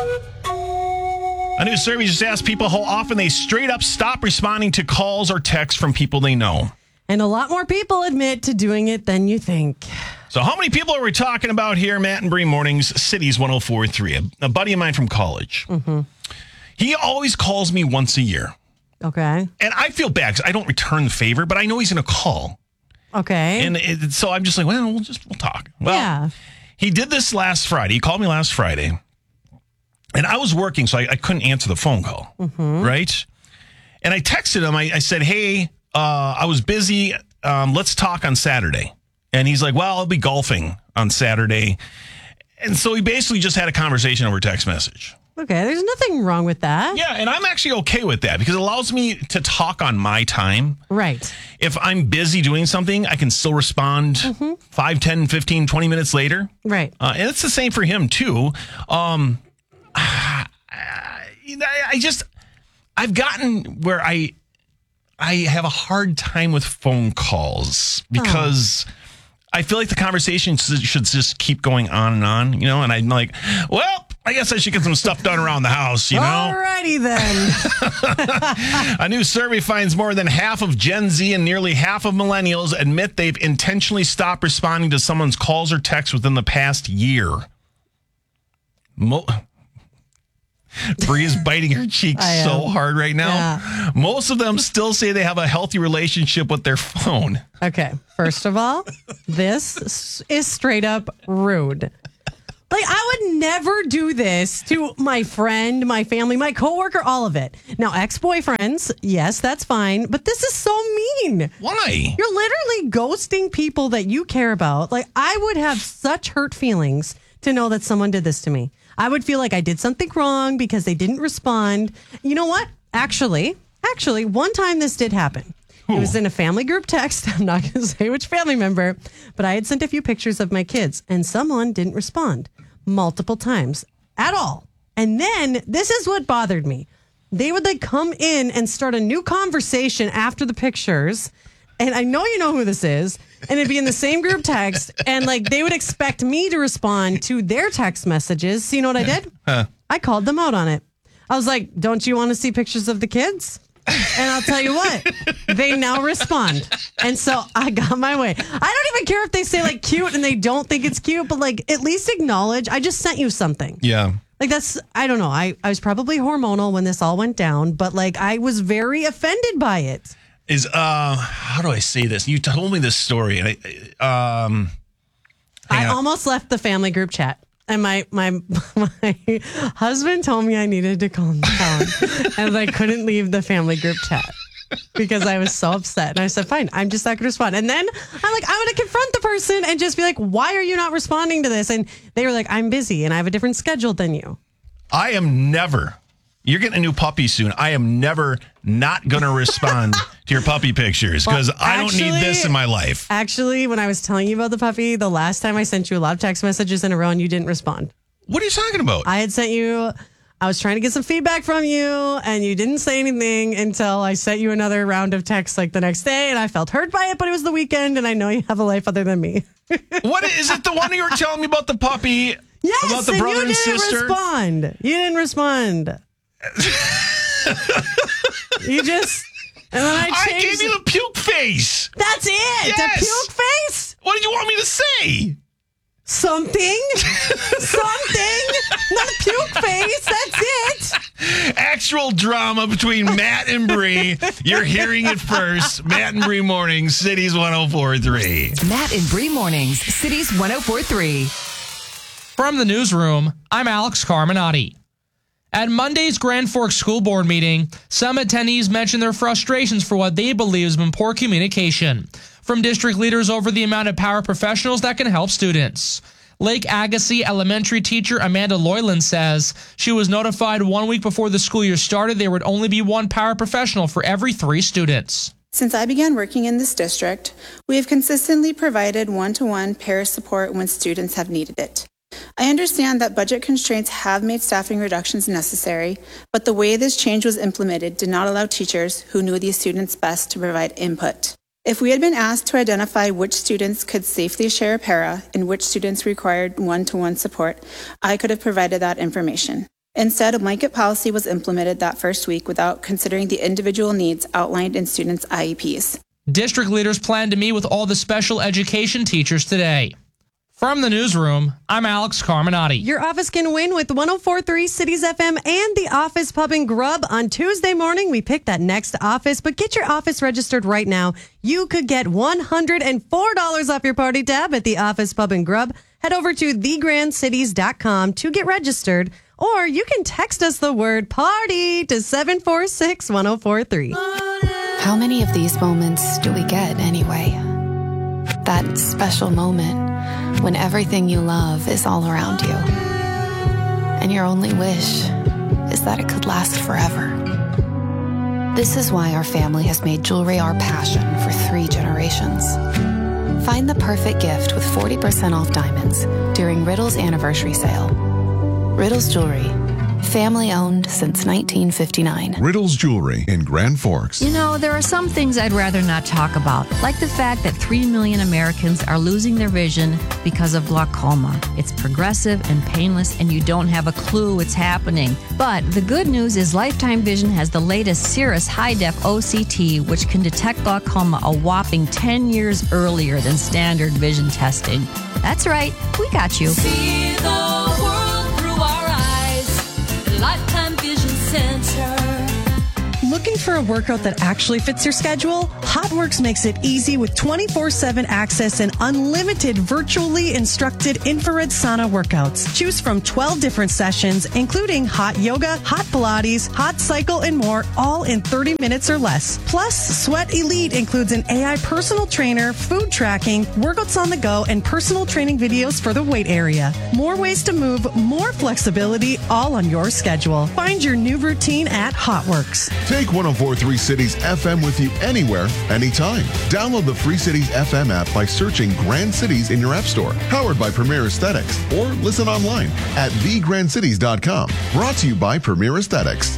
A new survey just asked people how often they straight up stop responding to calls or texts from people they know. And a lot more people admit to doing it than you think. So how many people are we talking about here, Matt and Bree Mornings, Cities 104.3? A buddy of mine from college. Mm-hmm. He always calls me once a year. Okay. And I feel bad because I don't return the favor, but I know he's going to call. Okay. And so I'm just like, well, we'll talk. Well, yeah. He did this last Friday. He called me last Friday. And I was working, so I couldn't answer the phone call. Mm-hmm. Right? And I texted him. I said, hey, I was busy. Let's talk on Saturday. And he's like, well, I'll be golfing on Saturday. And so he basically just had a conversation over text message. Okay, there's nothing wrong with that. Yeah, and I'm actually okay with that because it allows me to talk on my time. Right. If I'm busy doing something, I can still respond 5, 10, 15, 20 minutes later. Right. And it's the same for him, too. I've gotten where I have a hard time with phone calls because I feel like the conversation should just keep going on and on, and I'm like, well, I guess I should get some stuff done around the house, Alrighty then. A new survey finds more than half of Gen Z and nearly half of millennials admit they've intentionally stopped responding to someone's calls or texts within the past year. Bree is biting her cheeks so hard right now. Yeah. Most of them still say they have a healthy relationship with their phone. Okay, first of all, this is straight up rude. Like, I would never do this to my friend, my family, my coworker, all of it. Now, ex-boyfriends, yes, that's fine, but this is so mean. Why? You're literally ghosting people that you care about. Like, I would have such hurt feelings to know that someone did this to me. I would feel like I did something wrong because they didn't respond. You know what? Actually, one time this did happen. It was in a family group text. I'm not going to say which family member, but I had sent a few pictures of my kids and someone didn't respond multiple times at all. And then this is what bothered me. They would come in and start a new conversation after the pictures. And I know you know who this is. And it'd be in the same group text. And they would expect me to respond to their text messages. So you know what I did? I called them out on it. I was like, don't you want to see pictures of the kids? And I'll tell you what, they now respond. And so I got my way. I don't even care if they say cute and they don't think it's cute, but at least acknowledge I just sent you something. Yeah. I don't know. I was probably hormonal when this all went down, but I was very offended by it. How do I say this? You told me this story, and I almost left the family group chat, and my husband told me I needed to calm down, and I couldn't leave the family group chat because I was so upset. And I said, "Fine, I'm just not going to respond." And then I'm like, "I'm going to confront the person and just be like, why are you not responding to this?" And they were like, "I'm busy, and I have a different schedule than you." I am never. You're getting a new puppy soon. I am never not going to respond to your puppy pictures because I don't need this in my life. Actually, when I was telling you about the puppy, the last time I sent you a lot of text messages in a row and you didn't respond. What are you talking about? I had sent you, I was trying to get some feedback from you and you didn't say anything until I sent you another round of texts the next day and I felt hurt by it, but it was the weekend and I know you have a life other than me. What is it? The one you were telling me about the puppy? Yes, about the brother and sister? You didn't respond. You just, and then I gave you the puke face. That's it. Yes. The puke face. What did you want me to say? Something. Not a puke face. That's it. Actual drama between Matt and Bree. You're hearing it first. Matt and Bree Mornings, Cities 104.3. Matt and Bree Mornings, Cities 104.3. From the newsroom, I'm Alex Carminati. At Monday's Grand Forks School Board meeting, some attendees mentioned their frustrations for what they believe has been poor communication from district leaders over the amount of paraprofessionals that can help students. Lake Agassiz elementary teacher Amanda Loyland says she was notified 1 week before the school year started there would only be one paraprofessional for every 3 students. Since I began working in this district, we have consistently provided one-to-one para support when students have needed it. I understand that budget constraints have made staffing reductions necessary, but the way this change was implemented did not allow teachers who knew these students best to provide input. If we had been asked to identify which students could safely share a para and which students required one-to-one support, I could have provided that information. Instead, a blanket policy was implemented that first week without considering the individual needs outlined in students' IEPs. District leaders plan to meet with all the special education teachers today. From the newsroom, I'm Alex Carminati. Your office can win with 104.3 Cities FM and the Office Pub and Grub. On Tuesday morning, we pick that next office, but get your office registered right now. You could get $104 off your party tab at the Office Pub and Grub. Head over to thegrandcities.com to get registered, or you can text us the word party to 746-1043. How many of these moments do we get anyway? That special moment when everything you love is all around you, and your only wish is that it could last forever. This is why our family has made jewelry our passion for 3 generations. Find the perfect gift with 40% off diamonds during Riddle's anniversary sale. Riddle's Jewelry, family owned since 1959. Riddle's Jewelry in Grand Forks. You know, there are some things I'd rather not talk about, like the fact that 3 million Americans are losing their vision because of glaucoma. It's progressive and painless, and you don't have a clue it's happening. But the good news is Lifetime Vision has the latest Cirrus High-Def OCT, which can detect glaucoma a whopping 10 years earlier than standard vision testing. That's right, we got you. See the world through our eyes. Lifetime Vision Center. Looking for a workout that actually fits your schedule? HotWorks makes it easy with 24/7 access and unlimited virtually instructed infrared sauna workouts. Choose from 12 different sessions, including hot yoga, hot Pilates, hot cycle, and more, all in 30 minutes or less. Plus, Sweat Elite includes an AI personal trainer, food tracking, workouts on the go, and personal training videos for the weight area. More ways to move, more flexibility, all on your schedule. Find your new routine at HotWorks. Take 104.3 Cities FM with you anywhere, anytime. Download the free Cities FM app by searching Grand Cities in your app store. Powered by Premier Aesthetics. Or listen online at thegrandcities.com. Brought to you by Premier Aesthetics.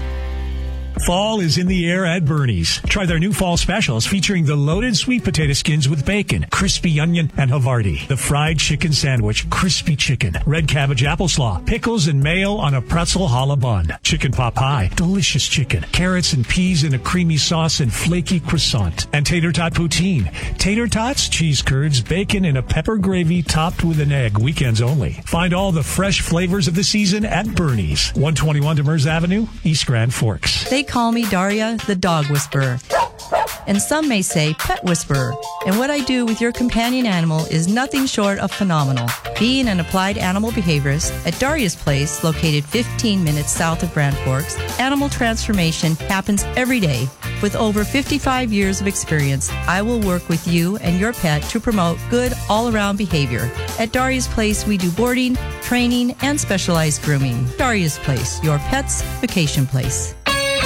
Fall is in the air at Bernie's. Try their new fall specials featuring the loaded sweet potato skins with bacon, crispy onion, and Havarti. The fried chicken sandwich, crispy chicken, red cabbage applesauce, pickles and mayo on a pretzel challah bun, chicken pot pie, delicious chicken, carrots and peas in a creamy sauce and flaky croissant, and tater tot poutine. Tater tots, cheese curds, bacon, and a pepper gravy topped with an egg. Weekends only. Find all the fresh flavors of the season at Bernie's. 121 Demers Avenue, East Grand Forks. They call me Daria, the dog whisperer. And some may say pet whisperer. And what I do with your companion animal is nothing short of phenomenal. Being an applied animal behaviorist at Daria's Place, located 15 minutes south of Grand Forks, animal transformation happens every day. With over 55 years of experience, I will work with you and your pet to promote good all-around behavior. At Daria's Place, we do boarding, training, and specialized grooming. Daria's Place, your pet's vacation place.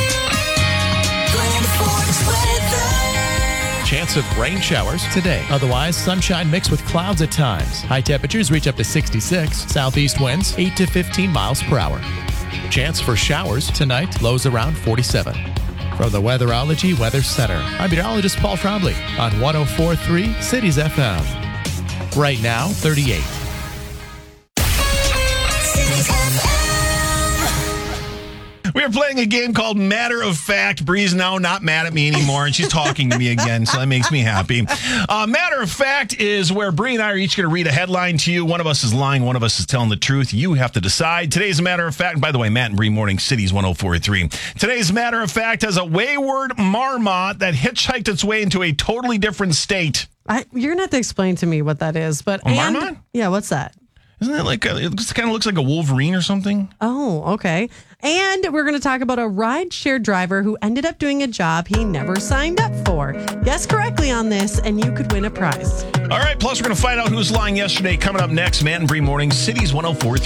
Chance of rain showers today. Otherwise, sunshine mixed with clouds at times. High temperatures reach up to 66. Southeast winds 8 to 15 miles per hour. Chance for showers tonight. Lows around 47. From the Weatherology Weather Center, I'm meteorologist Paul Trombley on 104.3 Cities FM. Right now, 38. We are playing a game called Matter of Fact. Bree's now not mad at me anymore, and she's talking to me again, so that makes me happy. Matter of Fact is where Bree and I are each going to read a headline to you. One of us is lying, one of us is telling the truth. You have to decide. Today's Matter of Fact, by the way, Matt and Bree Morning Cities 104.3. Today's Matter of Fact has a wayward marmot that hitchhiked its way into a totally different state. You're going to have to explain to me what that is. But a marmot? Yeah, what's that? Isn't it like it kind of looks like a Wolverine or something? Oh, okay. And we're going to talk about a rideshare driver who ended up doing a job he never signed up for. Guess correctly on this, and you could win a prize. All right, plus we're going to find out who's lying yesterday. Coming up next, Matt and Bree Morning Cities 104.3.